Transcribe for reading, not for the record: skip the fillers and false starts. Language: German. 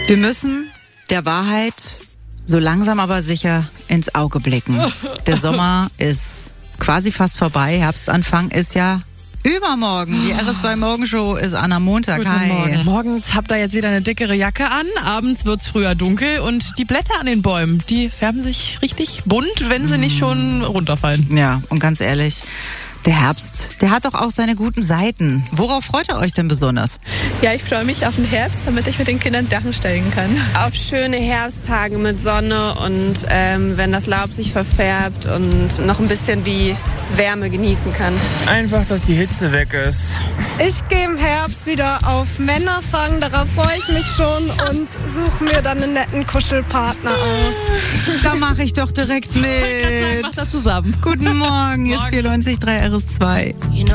Wir müssen der Wahrheit so langsam aber sicher ins Auge blicken. Der Sommer ist quasi fast vorbei. Herbstanfang ist ja übermorgen. Die RS2 Morgenshow ist an am Montag. Guten Morgen. Morgens habt ihr jetzt wieder eine dickere Jacke an. Abends wird's früher dunkel und die Blätter an den Bäumen, die färben sich richtig bunt, wenn sie nicht schon runterfallen. Ja, und ganz ehrlich, der Herbst, der hat doch auch seine guten Seiten. Worauf freut ihr euch denn besonders? Ja, ich freue mich auf den Herbst, damit ich mit den Kindern Dachen steigen kann. Auf schöne Herbsttage mit Sonne und wenn das Laub sich verfärbt und noch ein bisschen die Wärme genießen kann. Einfach, dass die Hitze weg ist. Ich gehe im Herbst wieder auf Männerfang, darauf freue ich mich schon und suche mir dann einen netten Kuschelpartner aus. Da mache ich doch direkt mit. Mach das zusammen. Guten Morgen, hier ist 94.3 RS2.